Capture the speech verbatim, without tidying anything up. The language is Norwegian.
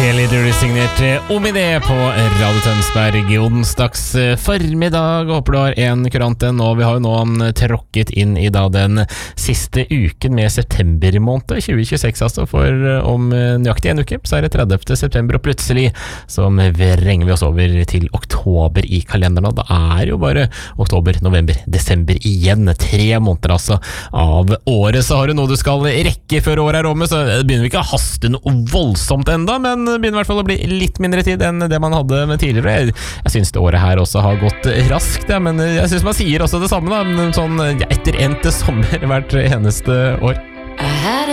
Cheerleader signert Omidé på Radio Tønsberg onsdags formiddag. Håper du har en kurant den, og vi har jo nå tråkket inn i da den siste uken med september måned tjue tjueseks, altså for om nøyaktig en uke så er det tredivte september, og plutselig så vrenger vi oss over til oktober i kalenderen, og det er jo bare oktober, november, desember igjen, tre måneder altså av året. Så har du noe du skal rekke før året er omme, så begynner vi ikke å haste noe voldsomt enda, men det begynner i hvert fall å bli litt mindre tid enn det man hadde med tidligere. Jeg, jeg synes det året her også har gått raskt, ja, men jeg synes man sier også det samme da, sånn ja, etter endt sommer hvert eneste år.